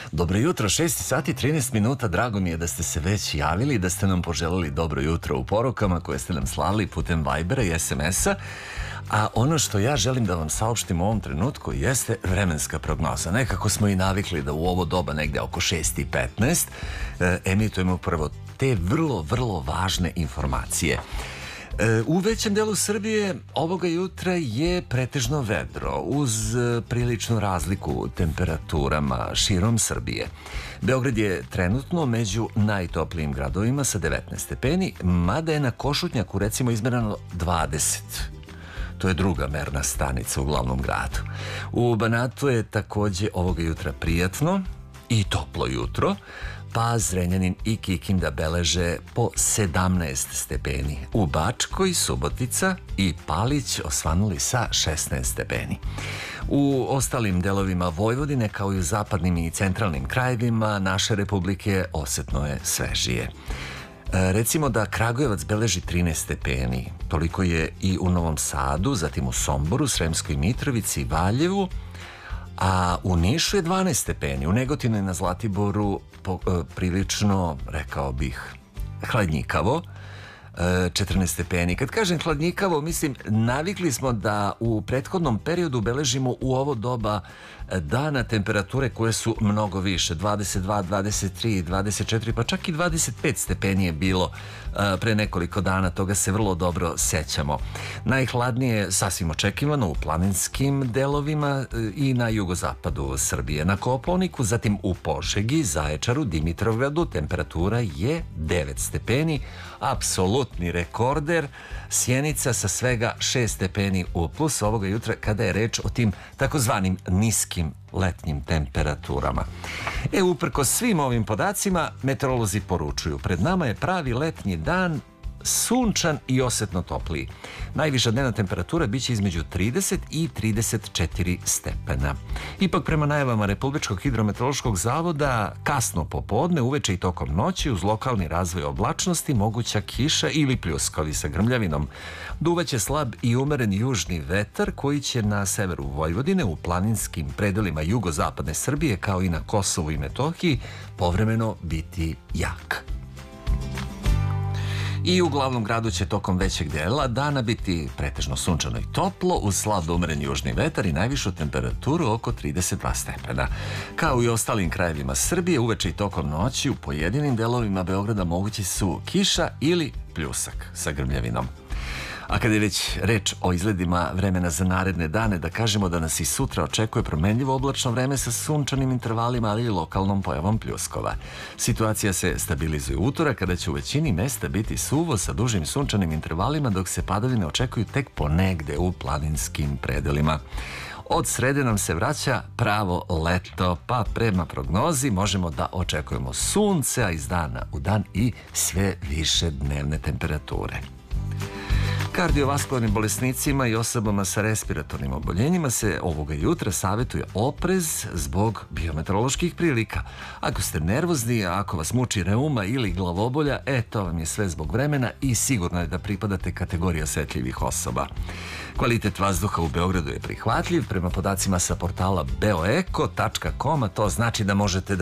Dobro jutro, 6 sati 13 minuta, drago mi je da ste se već javili, da ste nam poželeli dobro jutro u porukama koje ste nam slali putem Vibera i SMS-a. A ono što ja želim da vam saopštim u ovom trenutku jeste vremenska prognoza. Nekako smo i navikli da u ovo doba negde oko 6:15 emitujemo prvo te vrlo važne informacije. U većem delu Srbije ovoga jutra je pretežno vedro uz priličnu razliku u temperaturama širom Srbije. Beograd je trenutno među najtoplijim gradovima sa 19 stepeni, mada je na Košutnjaku recimo izmerano 20. To je druga merna stanica u glavnom gradu. U Banatu je takođe ovoga jutra prijatno i toplo jutro, pa Zrenjanin i Kikinda beleže po 17 stepeni. U Bačkoj, Subotica i Palić osvanuli sa 16 stepeni. U ostalim delovima Vojvodine, kao i u zapadnim i centralnim krajevima naše republike, osetno je svežije. Recimo da Kragujevac beleži 13 stepeni, toliko je i u Novom Sadu, zatim u Somboru, Sremskoj Mitrovici i Valjevu, a u Nišu je 12 stepeni, u Negotinu i na Zlatiboru prilično, rekao bih, hladnjikavo, 14 stepeni. Kad kažem hladnjikavo, mislim, navikli smo da u prethodnom periodu beležimo u ovo doba dana temperature koje su mnogo više, 22, 23, 24, pa čak i 25 stepeni je bilo pre nekoliko dana, toga se vrlo dobro sećamo. Najhladnije je sasvim očekivano u planinskim delovima i na jugozapadu Srbije. Na Kopaoniku, zatim u Požegi, Zaječaru, Dimitrovgradu temperatura je 9 stepeni, apsolutni rekorder Sjenica sa svega 6 stepeni u plus ovoga jutra kada je reč o tim takozvanim niskim letnjim temperaturama. Uprkos svim ovim podacima, meteorolozi poručuju, pred nama je pravi letnji dan, sunčan i osetno topliji. Najviša dnevna temperatura biće između 30 i 34 stepena. Ipak prema najavama Republičkog hidrometeorološkog zavoda, kasno popodne, uveče i tokom noći uz lokalni razvoj oblačnosti moguća kiša ili pljuskovi sa grmljavinom. Duvaće slab i umeren južni vetar koji će na severu Vojvodine, u planinskim predelima jugozapadne Srbije kao i na Kosovu i Metohiji povremeno biti jak. I u glavnom gradu će tokom većeg dela dana biti pretežno sunčano i toplo, uz slab do umeren južni vetar i najvišu temperaturu oko 32 stepena. Kao i u ostalim krajevima Srbije, uveče i tokom noći u pojedinim delovima Beograda mogući su kiša ili pljusak sa grmljavinom. A kad je već reč o izgledima vremena za naredne dane, da kažemo da nas i sutra očekuje promenljivo oblačno vreme sa sunčanim intervalima, ali i lokalnom pojavom pljuskova. Situacija se stabilizuje utorak kada će u većini mesta biti suvo sa dužim sunčanim intervalima, dok se padavine očekuju tek ponegde u planinskim predelima. Od srede nam se vraća pravo leto, pa prema prognozi možemo da očekujemo sunce, a iz dana u dan i sve više dnevne temperature. Kardiovaskularnim bolesnicima i osobama sa respiratornim oboljenjima se ovoga jutra savjetuje oprez zbog biometeoroloških prilika. Ako ste nervozni, ako vas muči reuma ili glavobolja, to vam je sve zbog vremena i sigurno je da pripadate kategoriji osetljivih osoba. Kvalitet vazduha u Beogradu je prihvatljiv prema podacima sa portala beoeko.com, a to znači da možete da